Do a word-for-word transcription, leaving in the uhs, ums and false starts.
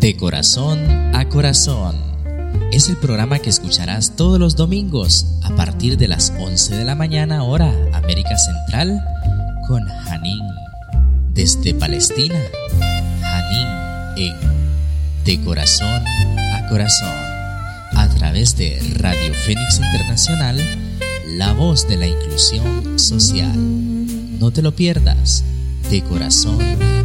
De corazón a corazón. Es el programa que escucharás todos los domingos a partir de las once de la mañana hora América Central con Hanin. Desde Palestina, Hanin en De corazón a corazón. A través de Radio Fénix Internacional, la voz de la inclusión social. No te lo pierdas. De corazón